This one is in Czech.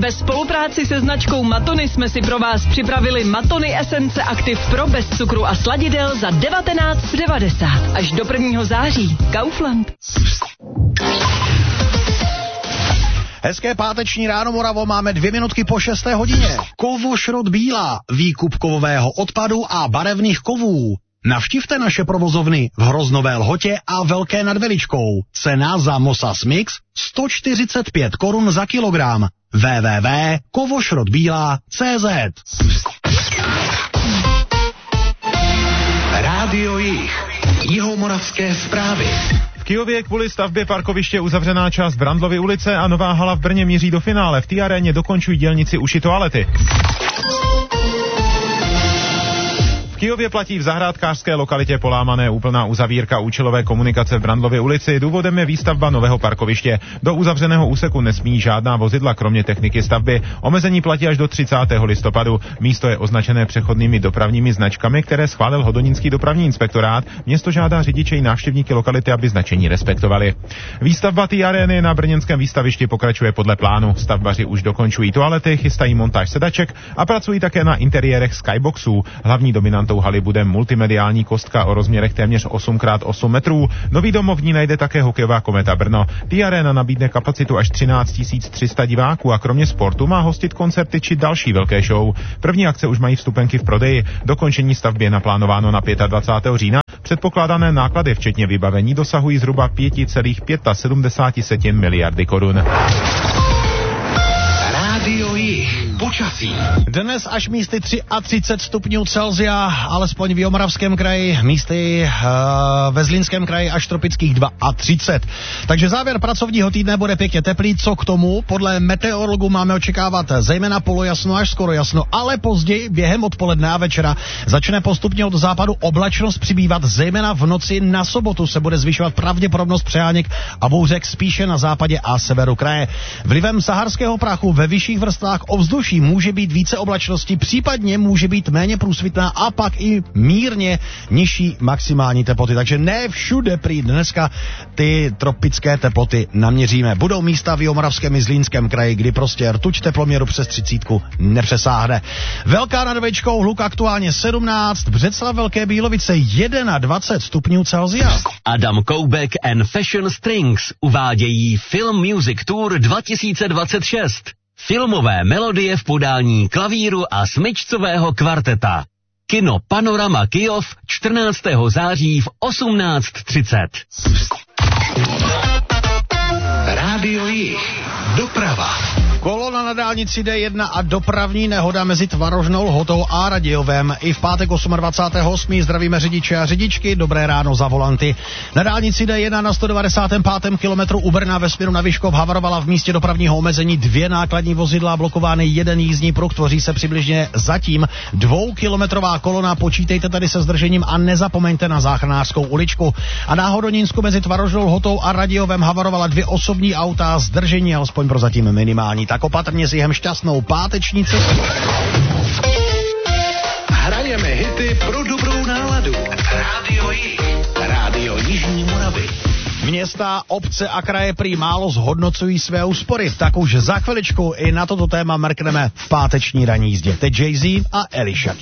Ve spolupráci se značkou Matony jsme si pro vás připravili Matony Esence Active Pro bez cukru a sladidel za 19,90. Až do 1. září. Kaufland. Hezké páteční ráno, Moravo, máme 2 minutky po 6. hodině. Kovošrot Bílá, výkup kovového odpadu a barevných kovů. Navštivte naše provozovny v Hroznové Lhotě a Velké nad Veličkou. Cena za Mosas Mix 145 korun za kilogram. www.kovošrotbíla.cz. Rádio Jih. Jihomoravské zprávy. V Kyjově kvůli stavbě parkoviště uzavřená část Brandlovy ulice a Nová hala v Brně míří do finále. V té aréně dokončují dělníci uši toalety. V Kyjově platí v zahrádkářské lokalitě Polámané úplná uzavírka účelové komunikace v Brandlově ulici. Důvodem je výstavba nového parkoviště. Do uzavřeného úseku nesmí žádná vozidla, kromě techniky stavby. Omezení platí až do 30. listopadu. Místo je označené přechodnými dopravními značkami, které schválil Hodonínský dopravní inspektorát. Město žádá řidiče i návštěvníky lokality, aby značení respektovali. Výstavba té arény na brněnském výstavišti pokračuje podle plánu. Stavbaři už dokončují toalety, chystají montáž sedaček a pracují také na interiérech skyboxů. Hlavní dominantou haly bude multimediální kostka o rozměrech téměř 8x8 metrů. Nový domov v ní najde také hokejová Kometa Brno. Tý Arena nabídne kapacitu až 13 300 diváků a kromě sportu má hostit koncerty či další velké show. První akce už mají vstupenky v prodeji. Dokončení stavby je naplánováno na 25. října. Předpokládané náklady včetně vybavení dosahují zhruba 5,75 miliardy korun. Rádio Jih. Počasí. Dnes až místy 33 stupňů Celsia, alespoň v Jihomoravském kraji, místy ve Zlínském kraji až tropických 32. Takže závěr pracovního týdne bude pěkně teplý. Co k tomu? Podle meteorologů máme očekávat zejména polojasno až skoro jasno, ale později během odpoledne a večera začne postupně od západu oblačnost přibývat, zejména v noci na sobotu se bude zvyšovat pravděpodobnost přeháněk a bouřek spíše na západě a severu kraje. Vlivem saharského prachu ve vyšších vrstvách ovzduší může být více oblačnosti, případně může být méně průsvitná a pak i mírně nižší maximální teploty. Takže ne všude prý dneska ty tropické teploty naměříme. Budou místa v Jihomoravském i Zlínském kraji, kdy prostě rtuť teploměru přes 30 nepřesáhne. Velká nad Veličkou, hluk aktuálně 17, Břeclav, Velké Bílovice 21 stupňů Celsia. Adam Koubek and Fashion Strings uvádějí Film Music Tour 2026. Filmové melodie v podání klavíru a smyčcového kvarteta. Kino Panorama Kyjov 14. září v 18:30. Rádio Jih. Doprava. Kolona na dálnici D1 a dopravní nehoda mezi Tvarožnou Lhotou a Radějovem. I v pátek 28. zdravíme řidiče a řidičky, dobré ráno za volanty. Na dálnici D1 na 195. kilometru u Brna ve směru na Vyškov havarovala v místě dopravního omezení 2 nákladní vozidla, blokovány 1 jízdní pruh, tvoří se přibližně zatím 2kilometrová kolona, počítejte tady se zdržením a nezapomeňte na záchranářskou uličku. A na Hodonínsku mezi Tvarožnou Lhotou a Radějovem havarovala 2 osobní auta, zdržení alespoň prozatím minimální. Tak opatrně s Jihem šťastnou páteční cestu. Hrajeme hity pro dobrou náladu. Rádio Jih. Rádio Jižní Moravy. Města, obce a kraje prý málo zhodnocují své úspory. Tak už za chviličku i na toto téma mrkneme v páteční ranní jízdě. Teď Jay-Z a Alicia Keys.